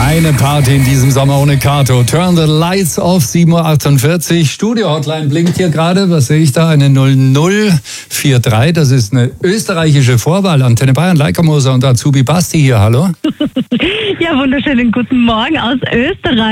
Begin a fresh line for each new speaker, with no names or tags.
Keine Party in diesem Sommer ohne Kato. Turn the lights off, 7.48 Uhr. Studio-Hotline blinkt hier gerade. Was sehe ich da? Eine 0043. Das ist eine österreichische Vorwahl. Antenne Bayern, Leica Moser und Azubi Basti hier. Hallo?
Ja, wunderschönen guten Morgen aus Österreich.